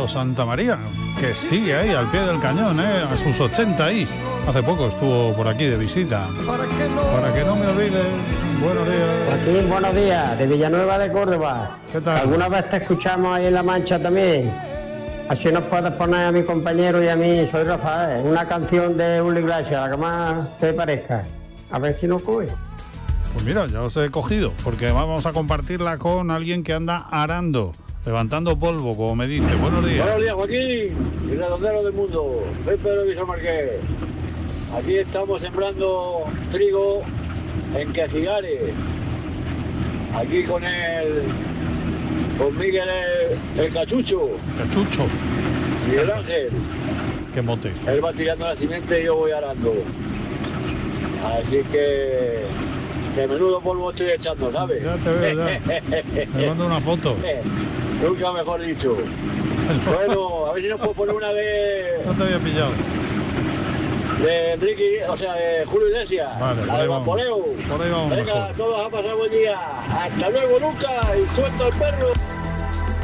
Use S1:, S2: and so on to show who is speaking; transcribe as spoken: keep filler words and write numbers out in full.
S1: Santa María, que sigue ahí al pie del cañón, ¿eh? A sus ochenta ahí. Hace poco estuvo por aquí de visita. Para que no, Para que no me olvides. Buenos días.
S2: Joaquín, buenos días, de Villanueva de Córdoba.
S1: ¿Qué tal?
S2: ¿Alguna vez te escuchamos ahí en La Mancha también? Así nos puedes poner a mi compañero y a mí, soy Rafael, una canción de Julio Iglesias, la que más te parezca. A ver si nos coge.
S1: Pues mira, ya os he cogido, porque vamos a compartirla con alguien que anda arando, levantando polvo, como me dice. Buenos días.
S3: Buenos días, Joaquín, y redondero del mundo. Soy Pedro Viso Marqués. Aquí estamos sembrando trigo en Quecigares. Aquí con el... con Miguel el, el Cachucho.
S1: Cachucho.
S3: Y el Ángel.
S1: Qué mote.
S3: Él va tirando la simiente y yo voy arando. Así que... de menudo polvo estoy echando, ¿sabes?
S1: Ya te veo, ya. Me mando una foto.
S3: Nunca mejor dicho. Bueno, a ver si nos puedo poner una de...
S1: No te había pillado.
S3: De Enrique, o sea, de Julio Iglesias.
S1: Vale,
S3: la de Vaporeo.
S1: Por ahí vamos
S3: Venga,
S1: mejor.
S3: todos a pasar buen día. Hasta luego, Lucas, y suelta el perro.